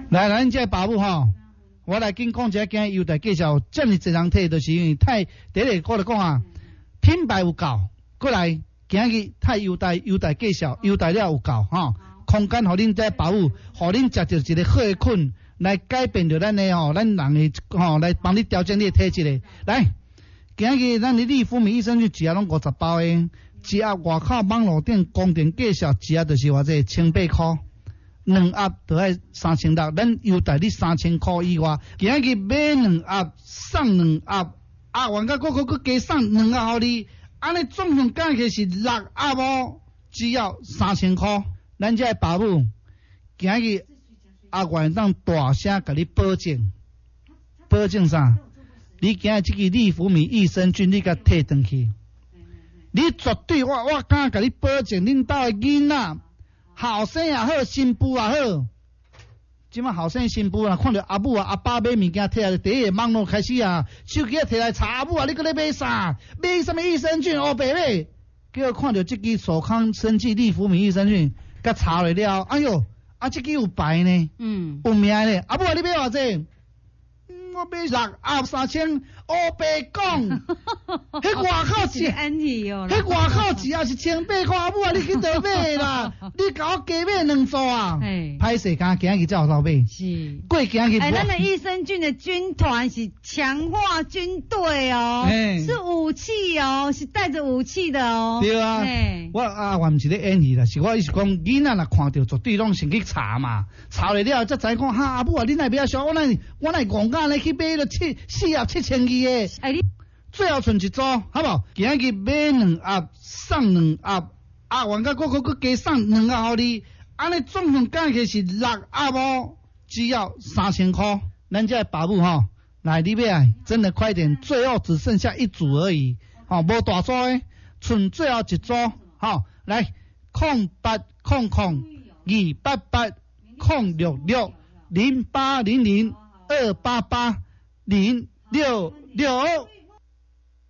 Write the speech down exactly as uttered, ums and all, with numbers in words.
来，咱这保姆吼，我来跟讲一下今日优待介绍，这么侪人摕，就是因为太第一个我来讲啊，品牌有够，过来今日太优待优待介绍，优待了有够吼，空间互恁这保姆，互恁食到一个好的困，来改变着咱的吼，咱人的吼，来帮你调整你的体质的。来，今日咱的利福米益生菌一盒拢五十包的，一盒外口网络顶公定介绍，一盒就是偌济千八块。两盒就爱三千六，咱优待你三千块以外，今日买两盒送两盒，啊，原甲佫佫佫加送两盒互你，安尼总共加起是六盒哦，只要三千块。咱这保姆今日阿元当大声甲你保证，保证啥？你今日这个利福米益生菌你甲摕转去，你绝对我我敢甲你保证，恁兜的囡仔。后生也好，新妇也好，即马后生新妇啊，看到阿母啊、阿爸买物件摕来，第一个网络开始啊，手机啊摕来查阿母啊，你搁咧买啥？买什么益生菌？黑白买，结果看到这支手康生技利福米益生菌，甲查落了，哎哟，啊这支有牌呢，嗯，有名呢，阿母啊你买偌济？我买六盒三千，黑白讲，迄外口是，迄外口是也是千八块，阿母啊，你去倒买啦？你甲我加买两组啊？歹势，敢今日才有到买。是，过今日。 哎，咱的益生菌的军团是强化军队哦，是武器哦，是带着武器的哦。 对啊，我啊，我毋是咧演戏啦，是我意思讲，囡仔若看到绝对拢先去查嘛，查了了才知讲，哈，阿母啊，你哪不要想，我哪我哪戆家咧去买了七四盒七千二的。哎，你最后剩一组，好无？今日买两盒送两盒，啊，原甲佫佫佫加送两盒互你，安尼总共加起是六盒哦，只要三千块。咱这保姆吼，来你买啊，真的快点，最后只剩下一组而已，吼、哦，无大组的，剩最后一组，吼、哦，来空八空空二八八空六六零八零零二八八零六六。